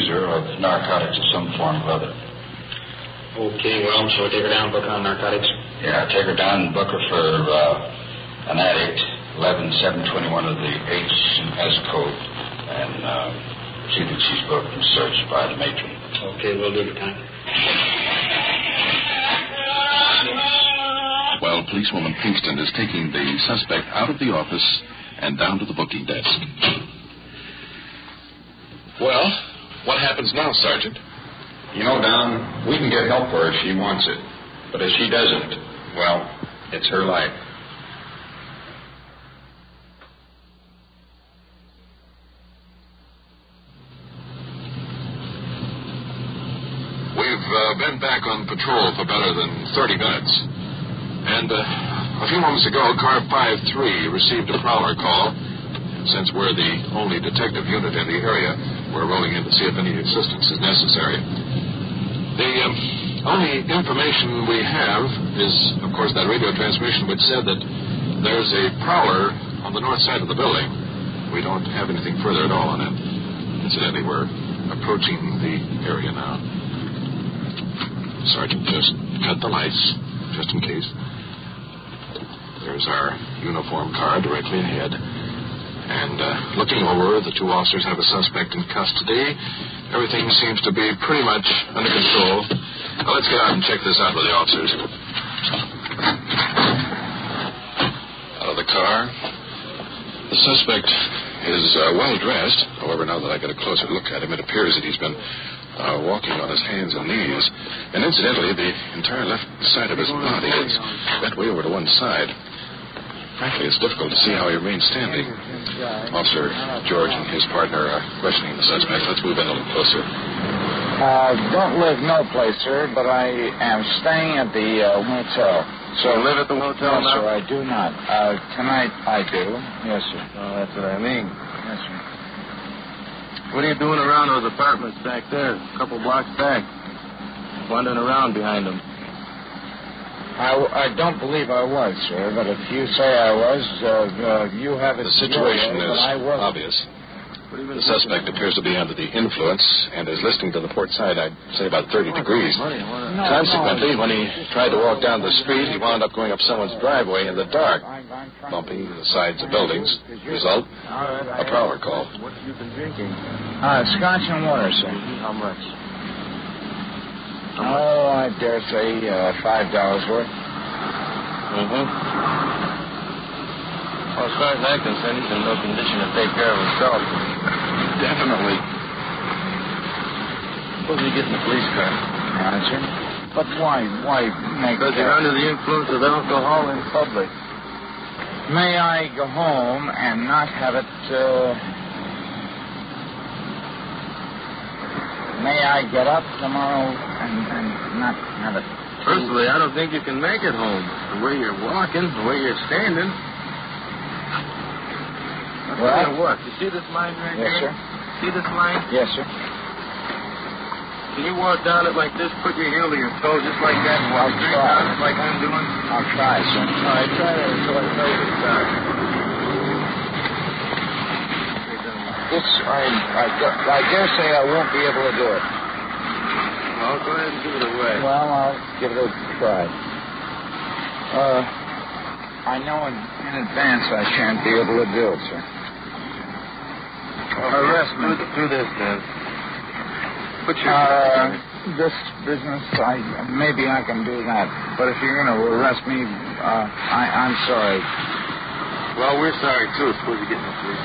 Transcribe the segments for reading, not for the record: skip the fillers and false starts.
user of narcotics of some form or other. Okay, well, shall we take her down and book her on narcotics? Yeah, take her down and book her for an addict, 11721 of the H&S code, and see that she's booked and searched by the matron. Okay, we'll do the time. While policewoman Pinkston is taking the suspect out of the office and down to the booking desk. Well, what happens now, Sergeant? You know, Don, we can get help for her if she wants it. But if she doesn't, well, it's her life. We've been back on patrol for better than 30 minutes. And a few moments ago, Car 5-3 received a prowler call. Since we're the only detective unit in the area, we're rolling in to see if any assistance is necessary. The only information we have is, of course, that radio transmission which said that there's a prowler on the north side of the building. We don't have anything further at all on it. Incidentally, we're approaching the area now. Sergeant, just cut the lights, just in case. There's our uniform car directly ahead. And looking over, the two officers have a suspect in custody. Everything seems to be pretty much under control. Now, let's get out and check this out with the officers. Out of the car. The suspect is well-dressed. However, now that I get a closer look at him, it appears that he's been walking on his hands and knees. And incidentally, the entire left side of his body is bent way over to one side. Frankly, it's difficult to see how he remains standing. Officer George and his partner are questioning the suspect. Let's move in a little closer. Don't live no place, sir, but I am staying at the hotel. So you live at the hotel now? No, sir, I do not. Tonight I do. Yes, sir. Oh, that's what I mean. Yes, sir. What are you doing around those apartments back there, a couple blocks back? Wandering around behind them. I don't believe I was, sir, but if you say I was, you have it. The situation is obvious. The suspect appears to be under the influence and is listening to the port side, I'd say about 30 degrees. Consequently, when he tried to walk down the street, he wound up going up someone's driveway in the dark, bumping the sides of buildings. Result, a prowler call. What have you been drinking? Scotch and water, sir. How much? Oh, I dare say $5 worth. Mm-hmm. Well, as far as I'm concerned, he's in no condition to take care of himself. Definitely. Suppose you get in the police car. Roger. But why make... Because you're under the influence of alcohol in public. May I go home and not have it... May I get up tomorrow and not have it? Personally, I don't think you can make it home. The way you're walking, the way you're standing. I'll tell you what. You see this line right Yes, here? sir. See this line? Yes, sir. Can you walk down it like this, put your heel to your toe just like that, and walk I'll straight try. down it like I'm doing? I'll try, sir. All right, try that until I tell you to stop. I dare say I won't be able to do it. Well, go ahead and give it a way. Well, I'll give it a try. I know in advance I shan't be able to do it, sir. Arrest me. Do this, then. Put your... This business, maybe I can do that. But if you're going to arrest me, I'm sorry. Well, we're sorry, too. Suppose you get in the police.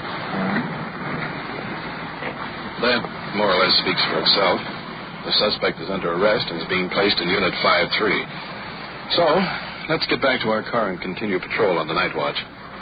That more or less speaks for itself. The suspect is under arrest and is being placed in Unit 5-3. So, let's get back to our car and continue patrol on the night watch.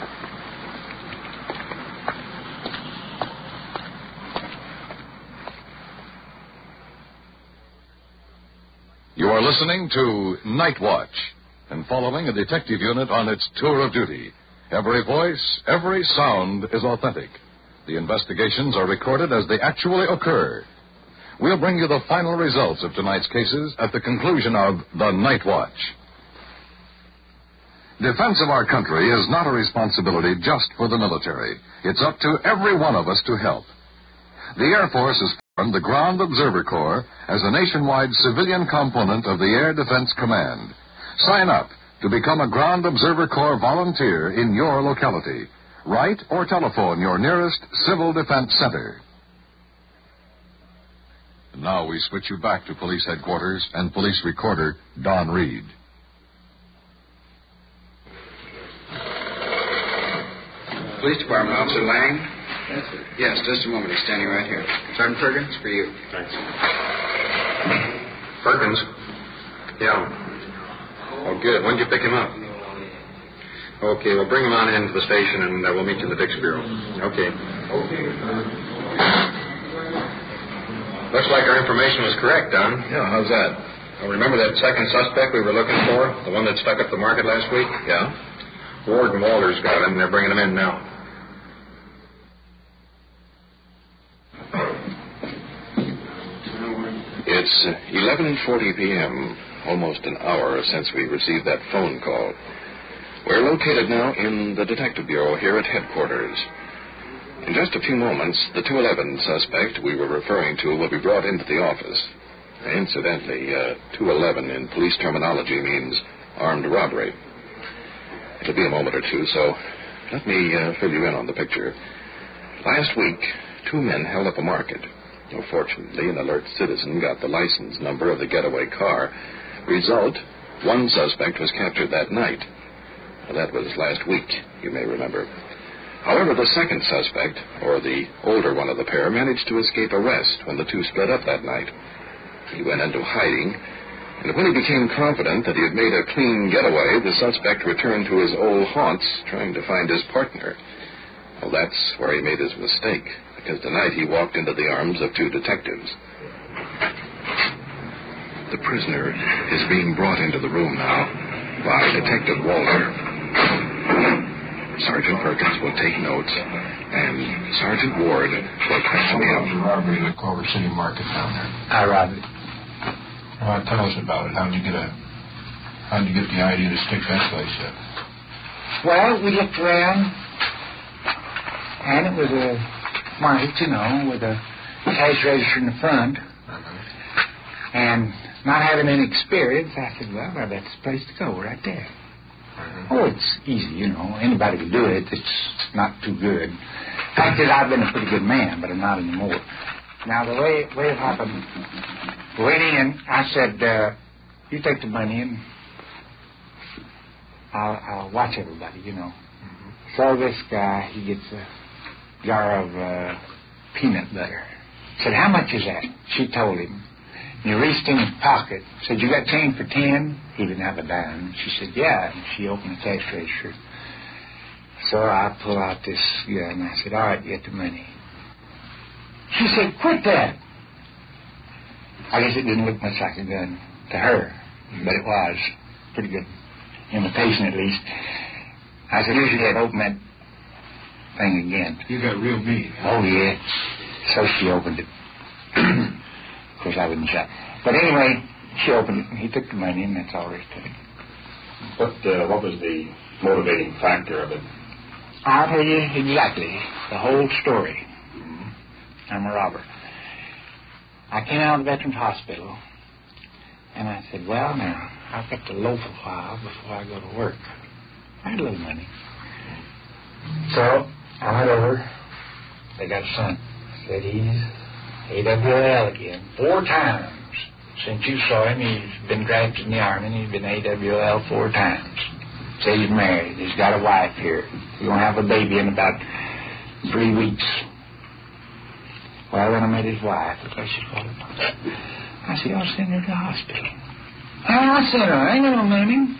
You are listening to Night Watch and following a detective unit on its tour of duty. Every voice, every sound is authentic. The investigations are recorded as they actually occur. We'll bring you the final results of tonight's cases at the conclusion of The Night Watch. Defense of our country is not a responsibility just for the military. It's up to every one of us to help. The Air Force is the Ground Observer Corps as a nationwide civilian component of the Air Defense Command. Sign up to become a Ground Observer Corps volunteer in your locality. Write or telephone your nearest Civil Defense Center. And now we switch you back to police headquarters and police recorder Don Reed. Police Department, Officer Lang? Yes, sir. Yes, just a moment. He's standing right here. Sergeant Perkins, for you. Thanks. Perkins? Yeah. Oh, good. When did you pick him up? Okay, well, bring him on into the station, and we'll meet you in the Dix Bureau. Okay. Okay. Looks like our information was correct, Don. Yeah, how's that? Well, remember that second suspect we were looking for? The one that stuck up the market last week? Yeah. Ward and Walters got him, and they're bringing him in now. It's 11:40 p.m., almost an hour since we received that phone call. We're located now in the Detective Bureau here at headquarters. In just a few moments, the 211 suspect we were referring to will be brought into the office. Incidentally, 211 in police terminology means armed robbery. It'll be a moment or two, so let me fill you in on the picture. Last week, two men held up a market. Fortunately, an alert citizen got the license number of the getaway car. Result, one suspect was captured that night. Well, that was last week, you may remember. However, the second suspect, or the older one of the pair, managed to escape arrest when the two split up that night. He went into hiding, and when he became confident that he had made a clean getaway, the suspect returned to his old haunts, trying to find his partner. Well, that's where he made his mistake, because tonight he walked into the arms of two detectives. The prisoner is being brought into the room now by Detective Walter. Sergeant Perkins will take notes, and Sergeant Ward will question him. The robbery at the Culver City Market down there. I robbed it. Tell us about it. How did you get the idea to stick that place up? Well, we looked around, and it was a market, with a cash register in the front. And not having any experience, I said, well, that's the place to go, right there. Oh, it's easy, Anybody can do it. It's not too good. Fact is, I've been a pretty good man, but I'm not anymore. Now, the way it happened, went in, I said, you take the money and I'll watch everybody, So this guy, he gets a jar of peanut butter. Said, how much is that? She told him. And he reached in his pocket. Said, you got change for 10? He didn't have a dime. She said, yeah. And she opened the cash register. So I pull out this gun. I said, all right, get the money. She said, quit that. I guess it didn't look much like a gun to her, but it was. Pretty good imitation, at least. I said, here's your head. Open that thing again. You got real mean. Oh, yeah. So she opened it. Of course, I wouldn't shut. But anyway, she opened it, and he took the money, and that's all there is to it. What was the motivating factor of it? I'll tell you exactly the whole story. I'm a robber. I came out of the Veterans Hospital, and I said, well, now, I've got to loaf a while before I go to work. I had a little money. So I went over. They got a son. Said he's AWL again. 4 times since you saw him. He's been drafted in the Army, and he's been AWL 4 times. Said he's married. He's got a wife here. He's going to have a baby in about 3 weeks. Well, when I met his wife, the place she falling apart. I said, I'll send her to the hospital. I'll send her. I ain't got no money.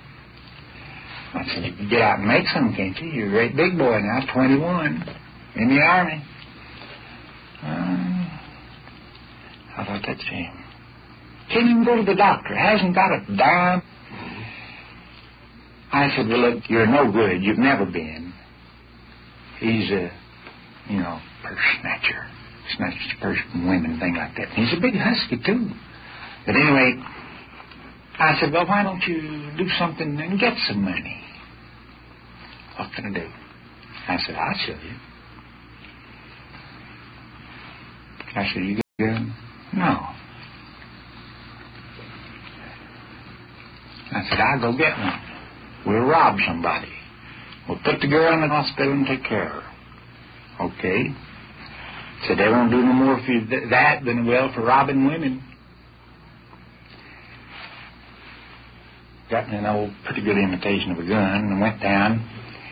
I said, you can get out and make some, can't you? You're a great big boy now, 21, in the Army. How about that, Jim? Can't even go to the doctor. Hasn't got a dime. I said, well, look, you're no good. You've never been. He's a, purse snatcher. Snatches purse from women, thing like that. And he's a big husky, too. But anyway, I said, well, why don't you do something and get some money? What can I do? I said, I'll show you. I said, you No. I said, I'll go get one. We'll rob somebody. We'll put the girl in the hospital and take care of her. Okay. Said they won't do no more for that than they will for robbing women. Got me an old, pretty good imitation of a gun and went down.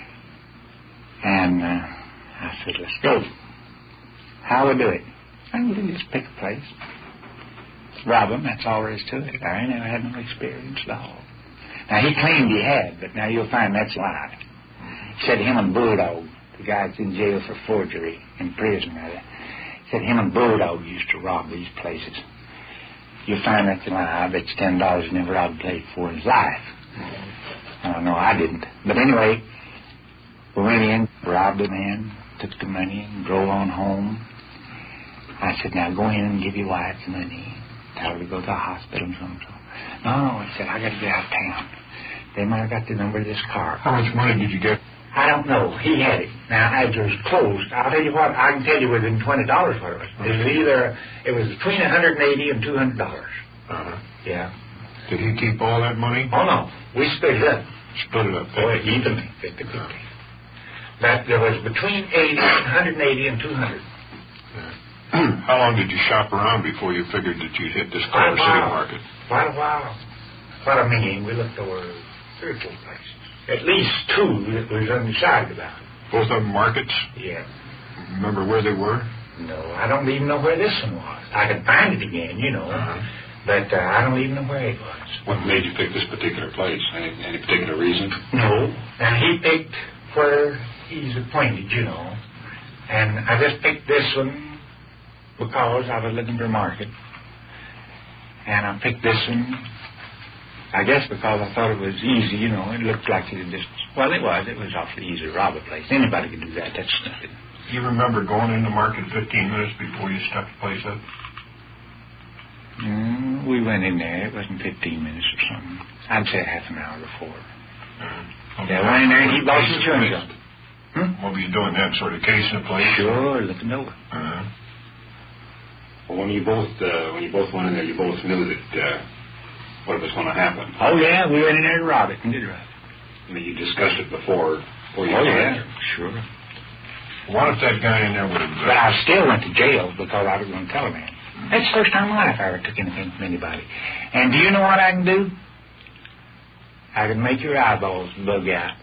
And I said, let's go. How we do it? We'll just pick a place. Rob them, that's all there is to it. I never had no experience at all. Now, he claimed he had, but now you'll find that's a lie. He said him and Bulldog, the guy that's in jail for forgery, in prison, rather, said him and Bulldog used to rob these places. You'll find that's a lie. I bet you $10 he never robbed a place before in his life. No, I didn't. But anyway, we went in, robbed the man, took the money, and drove on home. I said, now go in and give your wife the money. Tell her to go to the hospital and so. No, I said, I got to get out of town. They might have got the number of this car. How much money did you get? I don't know. He had it. Now, as it was closed, I'll tell you what, I can tell you within $20 what it was. It was between $180 and $200. Uh-huh. Yeah. Did he keep all that money? Oh, no. We split it up. Split it up. Boy, evenly, 50-50. But there was between 180 and 200. How long did you shop around before you figured that you'd hit this Culver City market? Quite a while. What I mean, we looked over 3 or 4 places. At least 2 that was undecided about. Both of them markets? Yeah. Remember where they were? No, I don't even know where this one was. I can find it again, you know. Uh-huh. But I don't even know where it was. What made you pick this particular place? Any particular reason? No. Now, he picked where he's appointed, you know. And I just picked this one because I was looking for a market. And I picked this one, I guess because I thought it was easy, you know. It looked like it just, well, it was awfully easy to rob a place. Anybody could do that. That's nothing. You remember going in the market 15 minutes before you stuck the place up? We went in there. It wasn't 15 minutes or something. I'd say half an hour before. Okay. Yeah, went in there and he bought some chewing gum. What were you doing then? Sort of casing the place? Sure, looking over. Uh-huh. Well, when you both went in there, you both knew that what was going to happen. Oh, yeah, we went in there to rob it and did rob it. I mean, you discussed it before you went in. Sure. What if that guy in there would have... But I still went to jail because I was going to tell a man. That's the first time in my life I ever took anything from anybody. And do you know what I can do? I can make your eyeballs bug out.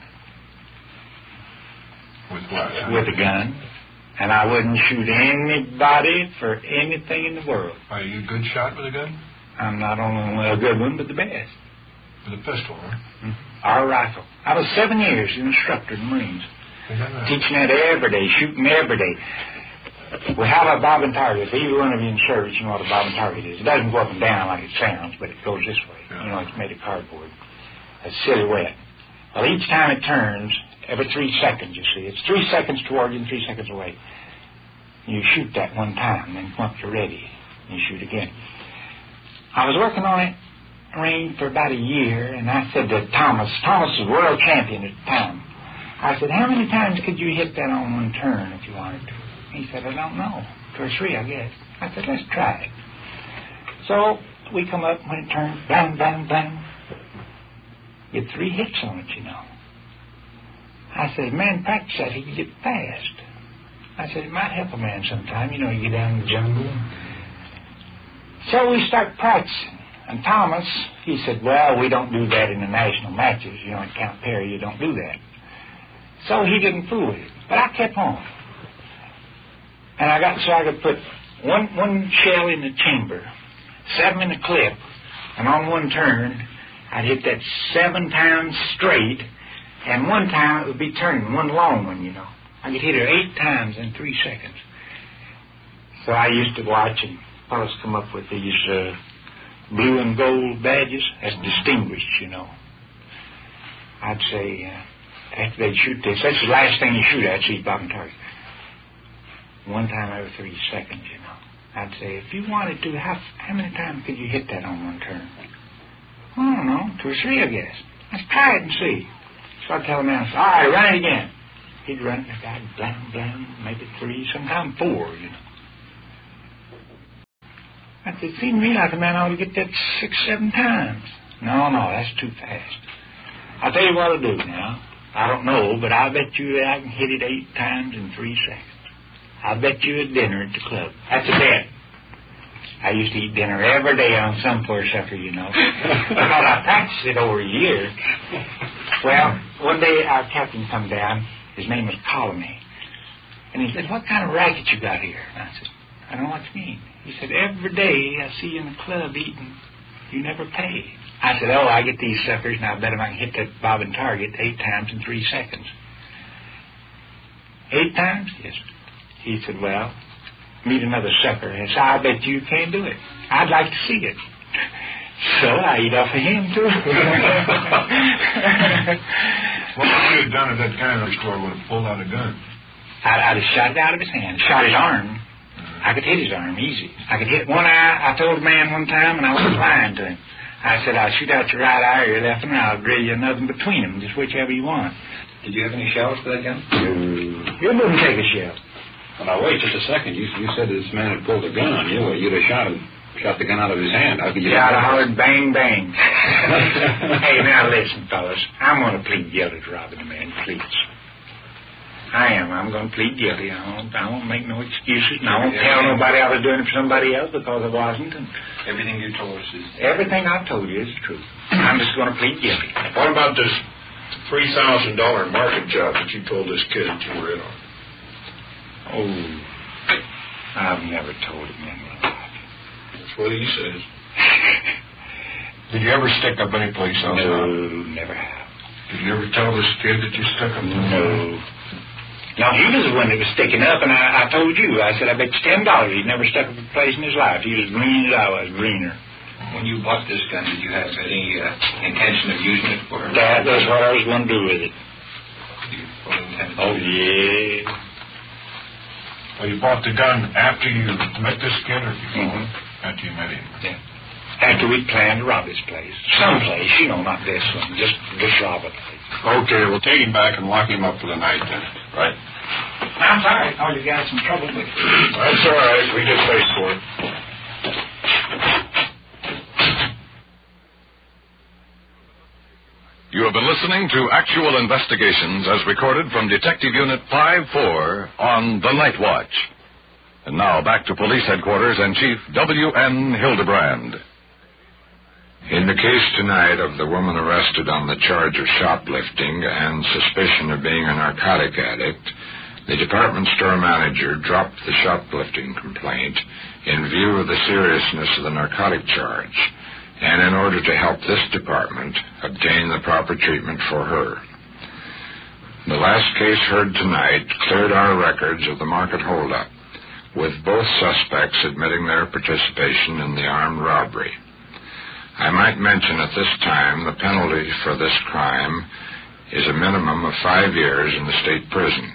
With what? With a gun. And I wouldn't shoot anybody for anything in the world. Are you a good shot with a gun? I'm not only a good one, but the best. With a pistol, huh? Mm-hmm. Our rifle. I was 7 years instructor in the Marines. Teaching that every day, shooting every day. We have a bob and target. If either one of you in service, you know what a bob and target is. It doesn't go up and down like it sounds, but it goes this way. Yeah. You know, it's made of cardboard. A silhouette. Well, each time it turns, every 3 seconds, you see. It's 3 seconds toward you and 3 seconds away. You shoot that one time, then once you're ready, you shoot again. I was working on it, range for about a year, and I said to Thomas was world champion at the time. I said, how many times could you hit that on one turn if you wanted to? He said, I don't know. 2 or 3, I guess. I said, let's try it. So we come up, when it turns, bang, bang, bang. Get 3 hits on it, you know. I said, man, practice that, he can get fast. I said, it might help a man sometime. You know, you get down in the jungle. So we start practicing. And Thomas, he said, well, we don't do that in the national matches. You know, in Camp Perry, you don't do that. So he didn't fool with it. But I kept on. And I could put one shell in the chamber, 7 in the clip, and on one turn, I'd hit that 7 times straight, and one time it would be turning, one long one, you know. I could hit it 8 times in 3 seconds. So I used to watch, and fellows come up with these blue and gold badges as distinguished, you know. I'd say, after they'd shoot this, that's the last thing you shoot at, see bob and target. One time every 3 seconds, you know. I'd say, if you wanted to, how many times could you hit that on one turn? I don't know, 2 or 3, I guess. Let's try it and see. So I'd tell him, all right, run it again. He'd run it, and I'd blam, blam, maybe 3, sometimes 4, you know. I said, seemed to me like a man ought to get that 6, 7 times. No, that's too fast. I'll tell you what I'll do now. I don't know, but I'll bet you that I can hit it 8 times in 3 seconds. I'll bet you a dinner at the club. That's a bet. I used to eat dinner every day on some poor sucker, you know. Because I practiced it over a year. Well, one day our captain come down. His name was Colony. And he said, what kind of racket you got here? And I said, I don't know what you mean. He said, every day I see you in the club eating. You never pay. I said, I get these suckers, and I bet if I can hit that bob and target 8 times in 3 seconds. 8 times? Yes. He said, well, meet another sucker. And so I bet you can't do it. I'd like to see it. So I eat off of him, too. What would you have done if that guy in the store would have pulled out a gun? I'd have shot it out of his hand, shot his arm. I could hit his arm easy. I could hit one eye. I told a man one time, and I was lying to him. I said, I'll shoot out your right eye or your left, and I'll drill you nothing between them, just whichever you want. Did you have any shells for that gun? You wouldn't take a shell. Well, now, wait just a second. You said this man had pulled a gun on you. Well, you'd have shot the gun out of his hand. How could you... I'd have hollered bang, bang. Hey, now listen, fellas. I'm going to plead guilty to robbing a man, please. I am. I'm going to plead guilty. I won't make no excuses, and I won't tell nobody I was doing it for somebody else because I wasn't. And everything you told us is... Everything I've told you is true. I'm just going to plead guilty. What about this $3,000 market job that you told this kid that you were in on? I've never told him in my life. That's what he says. Did you ever stick up any place else? No, never have. Did you ever tell this kid that you stuck up? No. Now, he was the one that was sticking up, and I told you. I said, I bet you $10 he'd never stuck up a place in his life. He was green as I was, greener. When you bought this gun, did you have any intention of using it for... That was what I was going to do with it. You fully intended to Oh, yeah. Well, you bought the gun after you met this kid, or before? Mm-hmm. After you met him? Yeah. After we'd planned to rob his place. Some place, not this one. Just rob a place. Okay, we'll take him back and lock him up for the night then. Right. I'm sorry. I thought you got some trouble with it. That's all right. We get paid for it. You have been listening to Actual Investigations as recorded from Detective Unit 5-4 on The Night Watch. And now back to Police Headquarters and Chief W.N. Hildebrand. In the case tonight of the woman arrested on the charge of shoplifting and suspicion of being a narcotic addict, the department store manager dropped the shoplifting complaint in view of the seriousness of the narcotic charge, and in order to help this department obtain the proper treatment for her. The last case heard tonight cleared our records of the market holdup, with both suspects admitting their participation in the armed robbery. I might mention at this time the penalty for this crime is a minimum of 5 years in the state prison.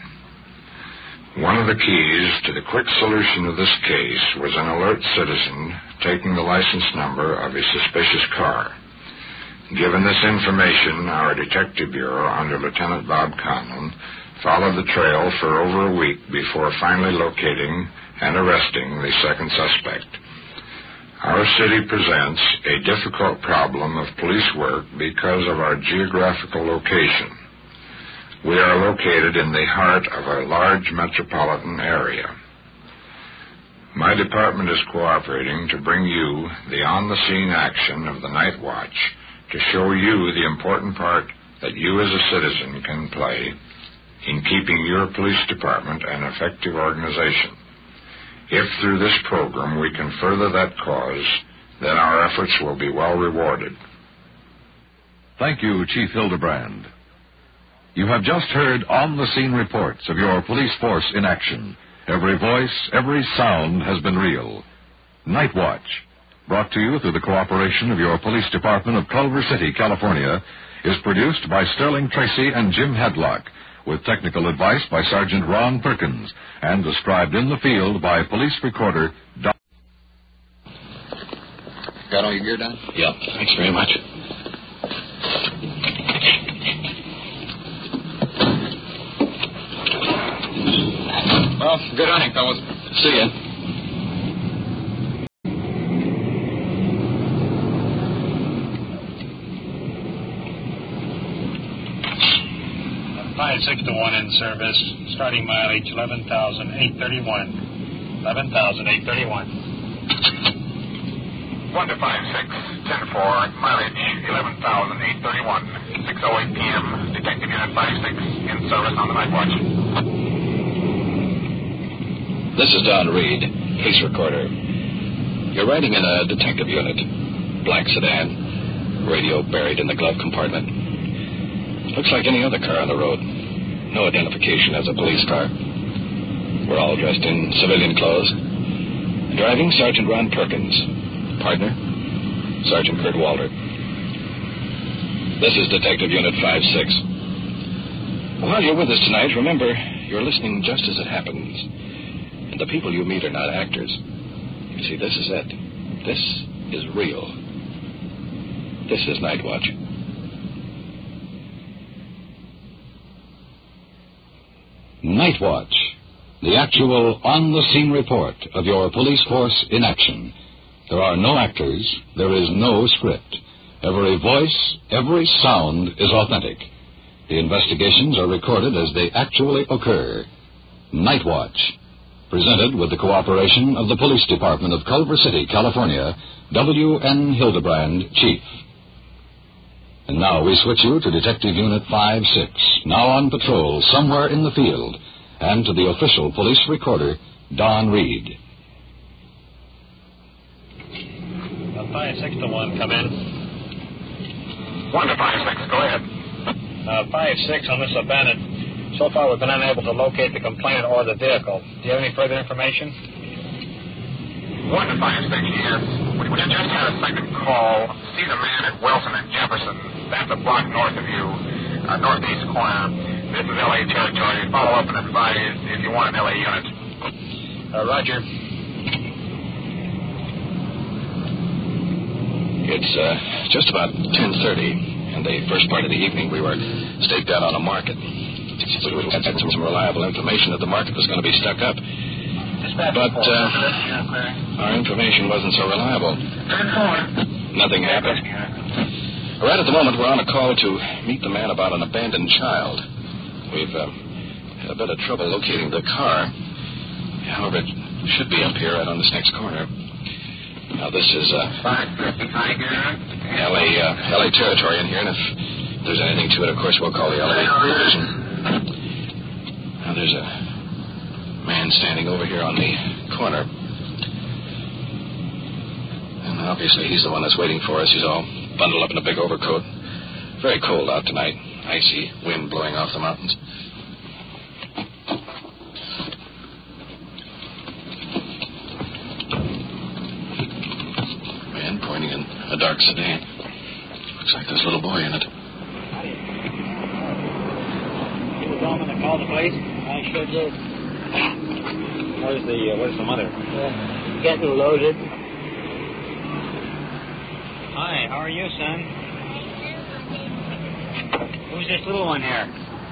One of the keys to the quick solution of this case was an alert citizen taking the license number of a suspicious car. Given this information, our Detective Bureau, under Lieutenant Bob Conlon, followed the trail for over a week before finally locating and arresting the second suspect. Our city presents a difficult problem of police work because of our geographical location. We are located in the heart of a large metropolitan area. My department is cooperating to bring you the on-the-scene action of the Night Watch to show you the important part that you as a citizen can play in keeping your police department an effective organization. If through this program we can further that cause, then our efforts will be well rewarded. Thank you, Chief Hildebrand. You have just heard on-the-scene reports of your police force in action. Every voice, every sound has been real. Night Watch, brought to you through the cooperation of your police department of Culver City, California, is produced by Sterling Tracy and Jim Hadlock, with technical advice by Sergeant Ron Perkins, and described in the field by police recorder Doc. Got all your gear done? Yeah, thanks very much. Well, good hunting, fellas. See ya. 561 in service, starting mileage 11,831. 11,831. 1 to 56, 10-4, mileage 11,831, 6:08 p.m., Detective Unit 56 in service on the night watch. This is Don Reed, case recorder. You're riding in a detective unit, black sedan, radio buried in the glove compartment. Looks like any other car on the road. No identification as a police car. We're all dressed in civilian clothes. Driving, Sergeant Ron Perkins. Partner, Sergeant Kurt Walter. This is Detective Unit 56. While you're with us tonight, remember, you're listening just as it happens. And the people you meet are not actors. You see, this is it. This is real. This is Night Watch. Night Watch, the actual on-the-scene report of your police force in action. There are no actors, there is no script. Every voice, every sound is authentic. The investigations are recorded as they actually occur. Night Watch, presented with the cooperation of the Police Department of Culver City, California, W.N. Hildebrand, Chief. And now we switch you to Detective Unit 56, now on patrol somewhere in the field, and to the official police recorder, Don Reed. 561, come in. 1 to 56, go ahead. 56 on this abandoned. So far, we've been unable to locate the complainant or the vehicle. Do you have any further information? 1 to 56, yes. We just had a second call. See the man at Wilson and Jefferson. That's a block north of you, northeast corner. This is L.A. territory. Follow up and advise if you want an L.A. unit. Roger. It's just about 10:30, and the first part of the evening we were staked out on a market. We had some reliable information that the market was going to be stuck up. But our information wasn't so reliable. Nothing happened. Right at the moment, we're on a call to meet the man about an abandoned child. We've had a bit of trouble locating the car. However, it should be up here right on this next corner. Now, this is L.A. territory in here, and if there's anything to it, of course, we'll call the L.A. division. Now, there's a man standing over here on the corner. And obviously, he's the one that's waiting for us. He's all bundled up in a big overcoat. Very cold out tonight. Icy wind blowing off the mountains. Man pointing in a dark sedan. Looks like there's a little boy in it. You were going to call the police? I sure did. Where's the mother? Getting loaded. Hi, how are you, son? Who's this little one here?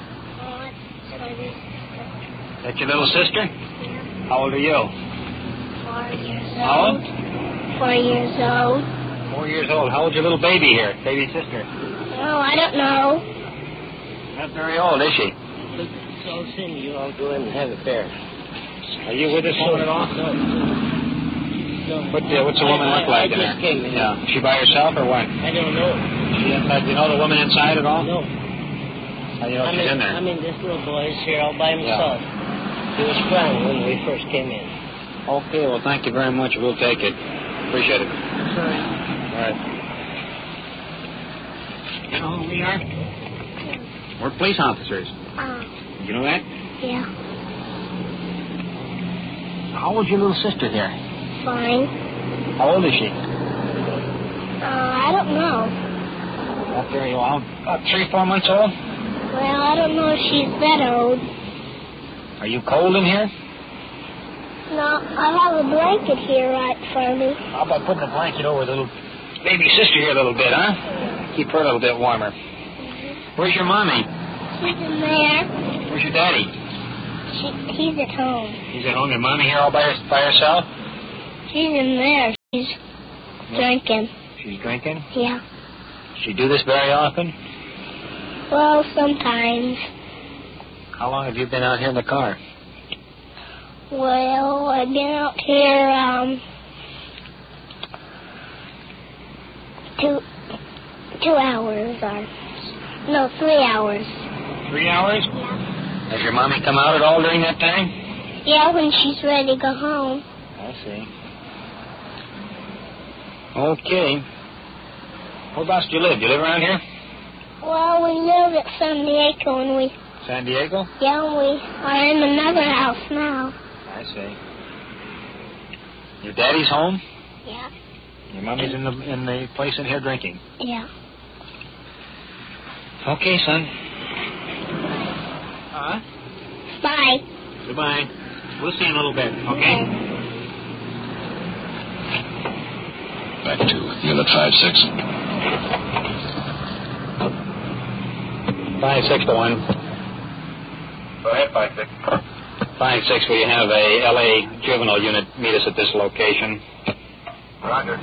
That's your little sister? How old are you? 4 years old. How old? 4 years old. 4 years old. How old's your little baby here? Baby sister? Oh, I don't know. Not very old, is she? So soon you all go in and have a fair. Are you with this woman at all? No. What's the woman look like in there? Came in. Yeah. Is she by herself or what? I don't know. She inside? Do you know the woman inside at all? No. How do you know she's in there? I mean, this little boy is here all by himself. Yeah. He was crying when we first came in. Okay, well, thank you very much. We'll take it. Appreciate it. Sorry. All right. You know who we are? We're police officers. You know that? Yeah. How old's your little sister here? Fine. How old is she? I don't know. Not very old. About 3-4 months old? Well, I don't know if she's that old. Are you cold in here? No, I have a blanket here right for me. How about putting a blanket over the little baby sister here a little bit, huh? Keep her a little bit warmer. Where's your mommy? She's in there. Where's your daddy? He's at home. He's at home. Your mommy here all by herself? She's in there. She's drinking. She's drinking? Yeah. Does she do this very often? Well, sometimes. How long have you been out here in the car? Well, I've been out here, 2 hours, or... No, 3 hours. 3 hours? Yeah. Has your mommy come out at all during that time? Yeah, when she's ready to go home. I see. Okay. Whereabouts do you live? Do you live around here? Well, we live at San Diego, and we... San Diego? Yeah, we are in another house now. I see. Your daddy's home? Yeah. Your mommy's in the place in here drinking? Yeah. Okay, son. Bye. Goodbye. We'll see you in a little bit, okay? Back to Unit 5-6. 5-6 to 1. Go ahead, 5-6. 5-6, will you have a L.A. juvenile unit meet us at this location? Roger.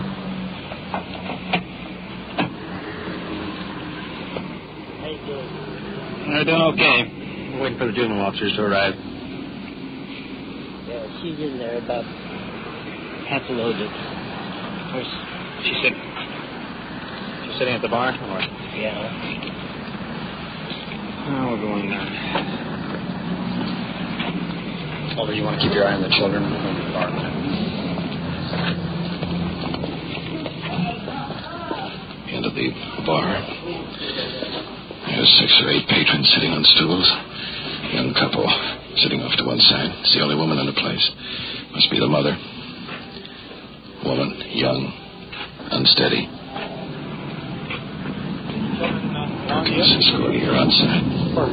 They're doing okay. We're waiting for the juvenile officers to arrive. Yeah, she's in there about half loaded. She's sitting at the bar? Or? Yeah. Oh, we're going there. Although you want to keep your eye on the children. We're going to the bar a minute. End of the bar. There's 6 or 8 patrons sitting on stools. Young couple sitting off to one side. It's the only woman in the place. Must be the mother. Woman, young, unsteady. Guess escorting her outside.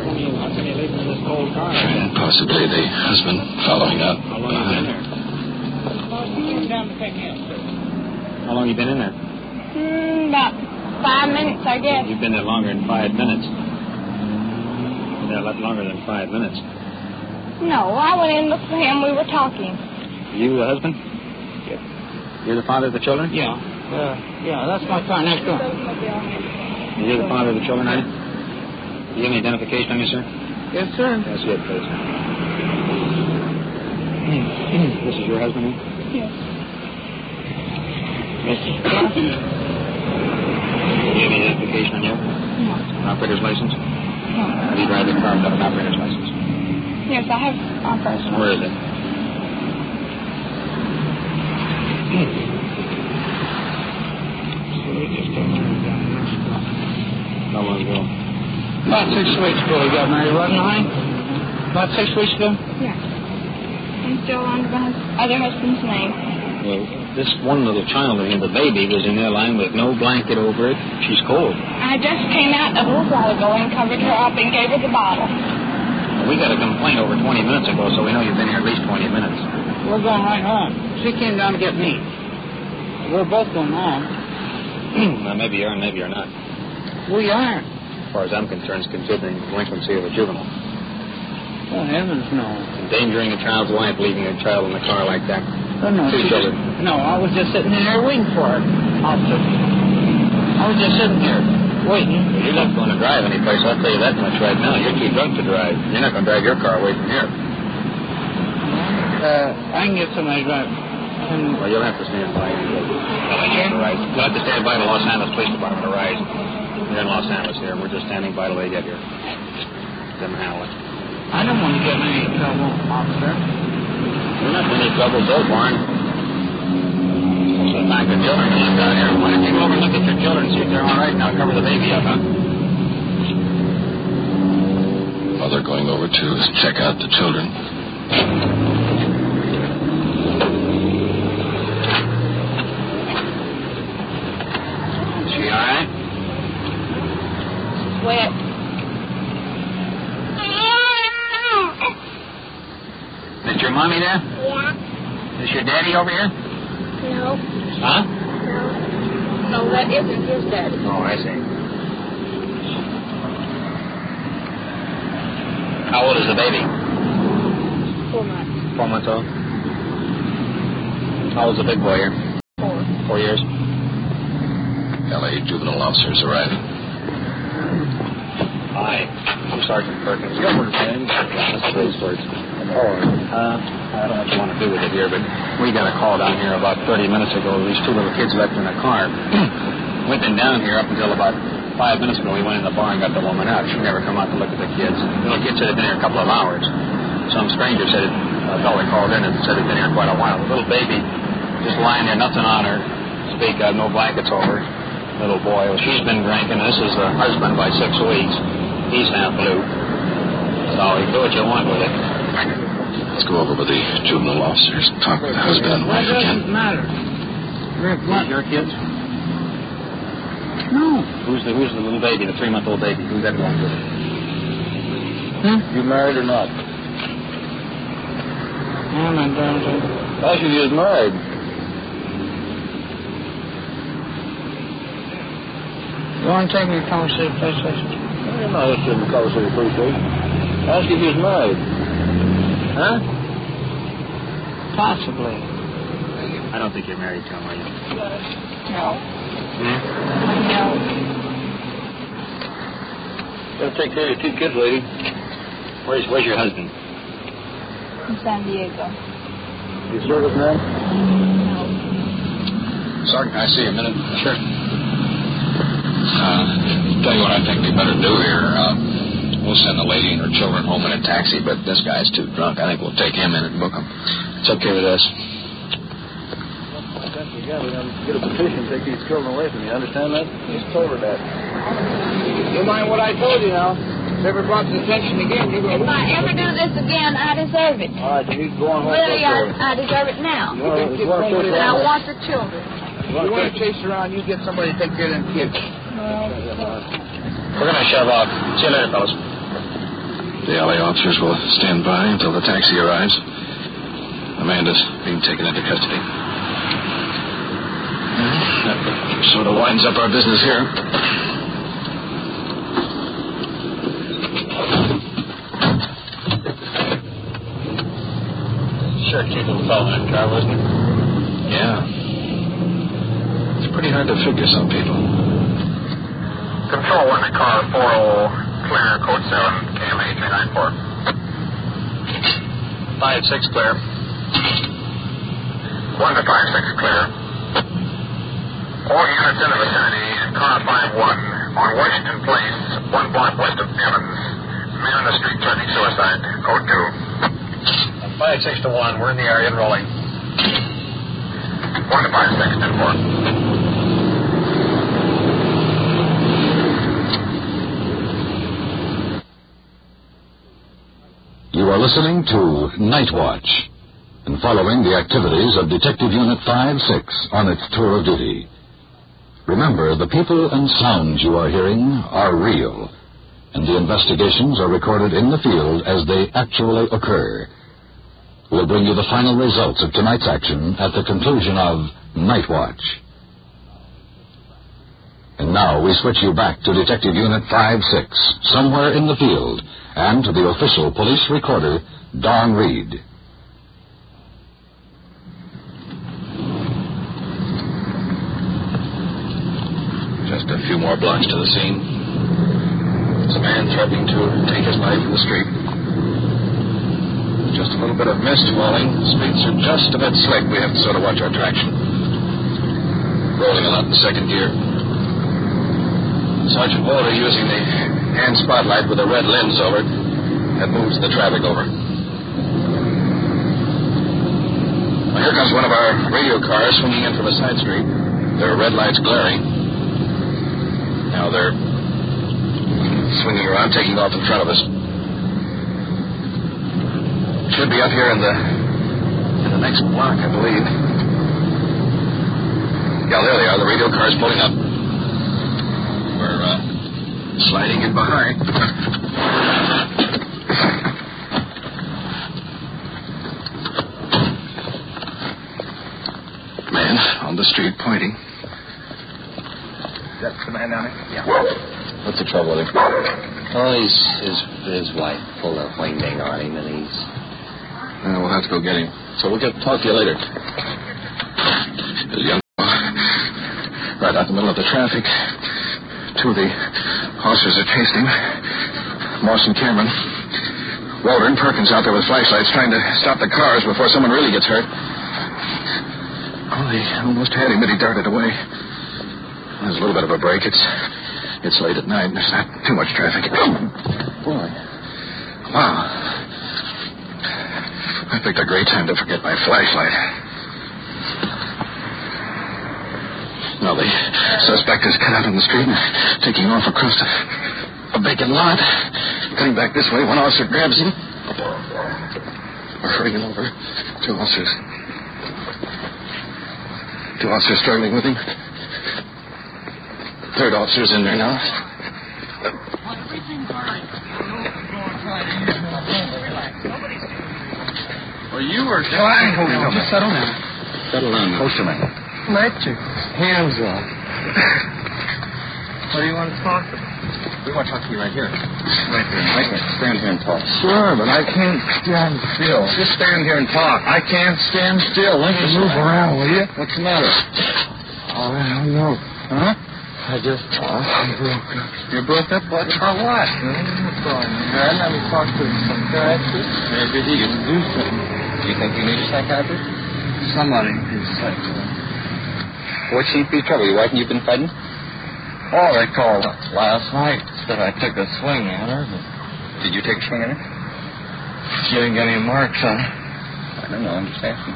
And possibly the husband following up behind. How long have you been in there? About 5 minutes, I guess. You've been there longer than 5 minutes. You've been there a lot longer than 5 minutes. No, I went in with him. We were talking. You the husband? Yeah. You're the father of the children? Yeah. Yeah, that's my car next door. You're the father of the children, are you? Do you have any identification on you, sir? Yes, sir. That's it, please. This is your husband, huh? Yes. Do you have any identification on you? No. Operator's license? No. How do you drive your car without an operator's license? Yes, I have operator's license. Where is it? How long ago? About 6 weeks ago he got married, wasn't I? About 6 weeks ago? Yeah. I'm still under my other husband's name. Well, this one little child, the baby, was in there lying with no blanket over it. She's cold. I just came out a little while ago and covered her up and gave her the bottle. Well, we got a complaint over 20 minutes ago, so we know you've been here at least 20 minutes. We're going right home. She came down to get me. We're both going home. Well, maybe you are and maybe you're not. We are. As far as I'm concerned, it's considering delinquency of a juvenile. Oh, heavens, no. Endangering a child's life, leaving a child in the car like that. Oh, no, Two children. No, I was just sitting in there waiting for her, officer. I was just sitting here waiting. Well, you're not going to drive any place, I'll tell you that much right now. You're too drunk to drive. You're not going to drive your car away from here. I can get somebody driving. Well, you'll have to stand by. You'll have to stand by the Los Angeles Police Department to rise. You're in Los Angeles here. We're just standing by till they get here. Them handle it. I don't want to get in any trouble, officer. You're not in any trouble so far. The fact that children are left out here. Why don't you go over and look at your children and see if they're all right now? Cover the baby up, huh? Mother going over to check out the children. Is she all right? Wet. Is your mommy there? Yeah. Is your daddy over here? No. Huh? No, that isn't his daddy. Oh, I see. How old is the baby? 4 months. 4 months old. How old's the big boy here? 4. 4 years. L.A. juvenile officers arriving. Hi. I'm Sergeant Perkins. Gilbert, man. That's Bracefords. I don't know what you want to do with it here, but we got a call down here about 30 minutes ago. These two little kids left in a car. We've been down here up until about 5 minutes ago. We went in the bar and got the woman out. She never come out to look at the kids. The little kids said they'd been here a couple of hours. Some stranger said a fellow called in and said he'd been here quite a while. The little baby just lying there, nothing on her. Speak of, no blankets over her. Little boy. Well, she's been drinking. This is the husband by 6 weeks. He's half blue. So you do what you want with it. Let's go over with the juvenile officers, talk with the husband and wife again. What does it matter? These your kids? No. Who's the little baby, the 3-month-old baby? Who's that going with? You married or not? Yeah, my daughter. I should just married. You want to take me to Culver City Police Station? I'm not interested in the Culver City Police Station. I should just married. Huh? Possibly. I don't think you're married to him, are you? No. You gotta take care of your 2 kids, lady. Where's your husband? In San Diego. You serviceman? No. Sergeant, can I see you a minute? Sure. Tell you what I think we better do here. We'll send the lady and her children home in a taxi, but this guy's too drunk. I think we'll take him in and book him. It's okay with us. Yeah, we're going to get a petition to take these children away from you. Understand that? Just told her that. You mind what I told you now? If ever brought to attention again, you're going to... If I ever do this again, I deserve it. All right, then you go on home. Really, I deserve it now. And I want the children. You want to chase around, you get somebody to take care of them kids. We're going to shove off. See you later, fellas. The LA officers will stand by until the taxi arrives. Amanda's being taken into custody. That sort of winds up our business here. Sure, cute little fellow in that car, wasn't it? Yeah. It's pretty hard to figure some people. Control 1 to car 40, clear, code 7, KMA 394. 5-6 clear. 1 to 5-6 clear. All units in the vicinity, car 5-1, on Washington Place, 1 block west of Evans. Man on the street threatening suicide, code 2. 5-6 to 1, we're in the area and rolling. 1 to 5-6, 10-4. You are listening to Night Watch and following the activities of Detective Unit 5-6 on its tour of duty. Remember, the people and sounds you are hearing are real, and the investigations are recorded in the field as they actually occur. We'll bring you the final results of tonight's action at the conclusion of Night Watch. And now we switch you back to Detective Unit 5-6, somewhere in the field, and to the official police recorder, Don Reed. Just a few more blocks to the scene. There's a man threatening to take his life in the street. Just a little bit of mist falling. Streets are just a bit slick. We have to sort of watch our traction. Rolling a lot in second gear. Sergeant Walter, using the hand spotlight with a red lens over it, that moves the traffic over. Well, here comes one of our radio cars swinging in from a side street. There are red lights glaring. Now they're swinging around, taking off in front of us. Should be up here in the next block, I believe. Yeah, there they are. The radio car's pulling up. We're sliding in behind. Man on the street pointing. That's the man down there? Yeah. What's the trouble with him? Oh, his wife pulled a wingding on him, and he's... We'll have to go get him. So we'll talk to you later. There's a young right out in the middle of the traffic. Two of the officers are chasing him. Moss and Cameron. Walter and Perkins out there with flashlights trying to stop the cars before someone really gets hurt. Oh, they almost had him, but he darted away. There's a little bit of a break. It's late at night. There's not too much traffic. Boy. Wow. I picked a great time to forget my flashlight. Now the suspect is cut out on the street and taking off across a vacant lot. Cutting back this way, one officer grabs him. We're hurrying over. Two officers struggling with him. Third officer's in there now. Well, you were... Just settle down. Settle down. Closer, man. Let your hands off. What do you want to talk about? We want to talk to you right here. Right here. Stand here and talk. Sure, but I can't stand still. Just stand here and talk. I can't stand still. Let me move around, will you? What's the matter? Oh, I don't know. Huh? I'm broke up. You're broke up? What? For what? Let me talk to some psychiatrist. Maybe he can do something. You think you need a psychiatrist? Somebody needs a psychiatrist. What seems to be trouble? Your wife and you've been fighting? Oh, they called last night. Said I took a swing at her, but... Did you take a swing at her? She didn't get any marks on her. I don't know. I'm just asking.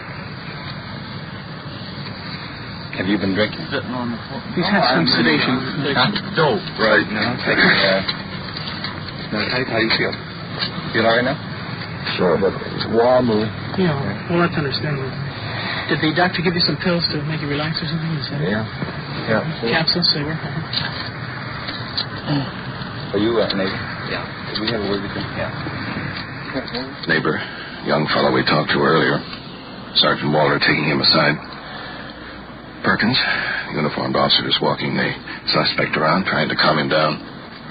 Have you been drinking? Sitting on the floor. He's had some sedation. Dope right now. How do you feel? Feel all right now? Sure, but it's wobbly. Yeah, well, that's understandable. Did the doctor give you some pills to make you relax or something? Is that Yeah. Capsules, they were? Are you a neighbor? Yeah. Did we have a word with you? Yeah. Neighbor, young fellow we talked to earlier. Sergeant Walter taking him aside. Perkins, uniformed officer, is walking the suspect around, trying to calm him down.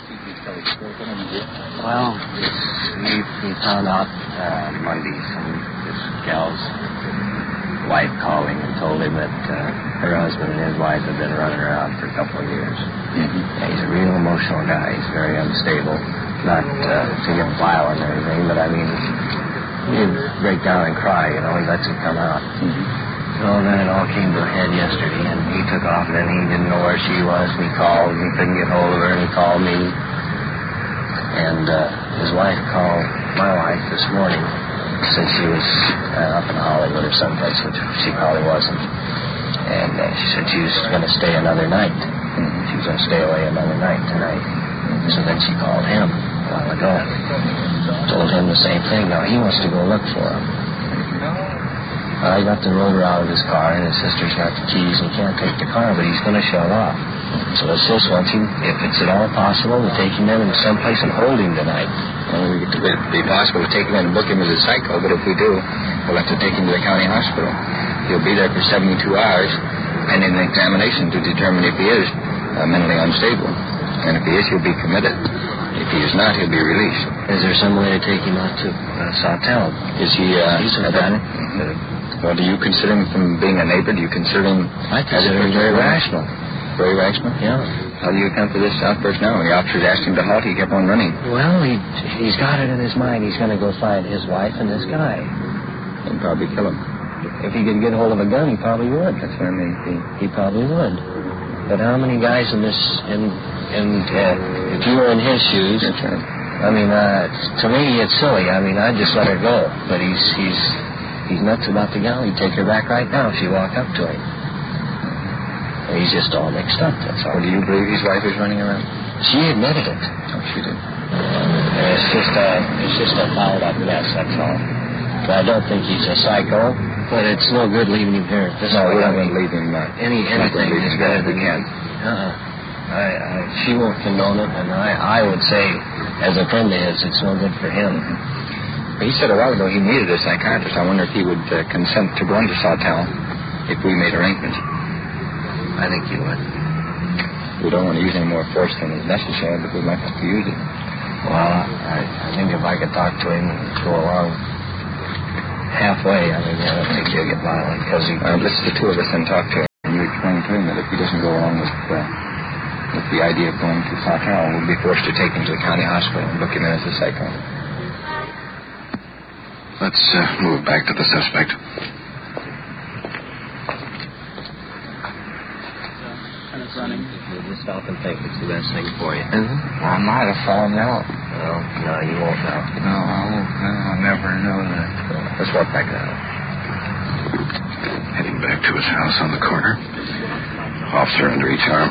Well, we found out Monday some this gal's wife called him and told him that her husband and his wife had been running around for a couple of years. Mm-hmm. Yeah, he's a real emotional guy. He's very unstable. Not to get violent or anything, but I mean, he'd break down and cry, you know. He lets it come out. Mm-hmm. So then it all came to a head yesterday, and he took off, and he didn't know where she was, and he called, and he couldn't get hold of her, and he called me. And his wife called my wife this morning, said she was up in Hollywood or someplace, which she probably wasn't. And she said she was going to stay another night. She was going to stay away another night tonight. So then she called him a while ago, told him the same thing. Now he wants to go look for him. I got the rotor out of his car, and his sister's got the keys, and he can't take the car, but he's going to shut off. So his sister wants him, if it's at all possible, to take him in someplace and hold him tonight. Well, it'd be possible to take him in and book him as a psycho, but if we do, we'll have to take him to the county hospital. He'll be there for 72 hours, pending an examination to determine if he is mentally unstable. And if he is, he'll be committed. If he is not, he'll be released. Is there some way to take him out to Sawtell? Is he... He's a vet. Well, do you consider him, from being a neighbor, do you consider him... I consider him very rational. Very rational? Yeah. How do you account for this outburst now? When the officers asked him to halt, he kept on running. Well, he's got it in his mind. He's going to go find his wife and this guy. And probably kill him. If he could get hold of a gun, he probably would. That's what I mean. He probably would. But how many guys in this... if you were in his shoes... That's right. I mean, to me, it's silly. I mean, I'd just let her go. But he's nuts about the gal. He'd take her back right now if she walked up to him. He's just all mixed up, that's all. Well, do you believe his wife is running around? She admitted it. Oh, she did. It's just a fouled up mess, that's all. But I don't think he's a psycho, but it's no good leaving him here. No, we're not going to leave him. Anything is better than him. She won't condone it, and I would say, as a friend of his, it's no good for him. He said a while ago he needed a psychiatrist. I wonder if he would consent to going to Sawtell if we made arrangements. I think he would. We don't want to use any more force than is necessary, but we might have to use it. Well, I think if I could talk to him and go along halfway, I don't think he'll get violent. Let's the two of us and talk to him. And you explain to him that if he doesn't go along with with the idea of going to Fontana, we'll be forced to take him to the county hospital and book him in as a psycho. Let's move back to the suspect. Running. You just stop and think. It's the best thing for you. I might have fallen out. No, you won't know. No, I won't. No, I'll never know that. Let's walk back down. Heading back to his house on the corner. Officer under each arm.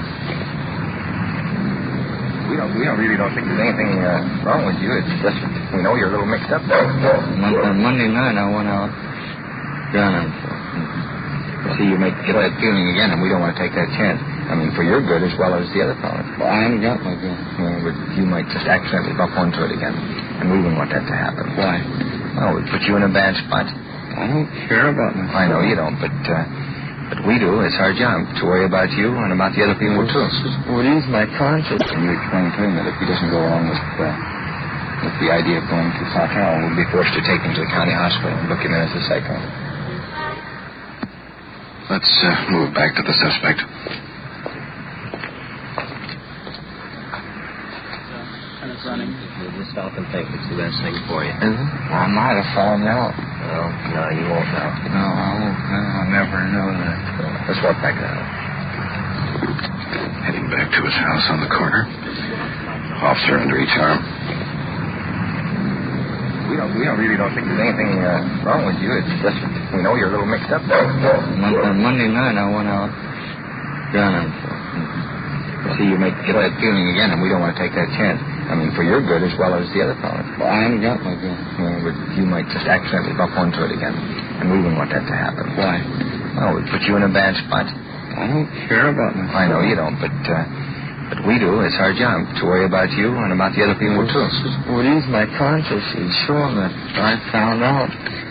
We really don't think there's anything wrong with you. It's just we know you're a little mixed up. On Monday night, I went out gunning. See, you may get that feeling again, and we don't want to take that chance. I mean, for your good as well as the other fellow. Well, I haven't got my gun. Well, but you might just accidentally bump onto it again, and we wouldn't want that to happen. Why? Well, it would put you in a bad spot. I don't care about myself. I know you don't, but we do. It's our job to worry about you and about the other people, too. What is my conscience? And you explain to him that if he doesn't go along with the idea of going to Fontana, we'll be forced to take him to the county hospital and book him in as a psycho. Let's move back to the suspect. Running. You just stop and think. It's the best thing for you. I might have fallen out. No, you won't know. No, I won't. No, I'll never know that. Let's walk back down. Heading back to his house on the corner. Officer under each arm. We really don't think there's anything wrong with you. It's just we know you're a little mixed up. On Monday night, I went out gunning. See, you may get that feeling again, and we don't want to take that chance. I mean, for your good as well as the other fellow. Well, I haven't got my gun. Well, but you might just accidentally bump onto it again, and we wouldn't want that to happen. Why? Well, it would put you in a bad spot. I don't care about myself. I know you don't, but we do. It's our job to worry about you and about the other people, too. What is my conscience is sure that I found out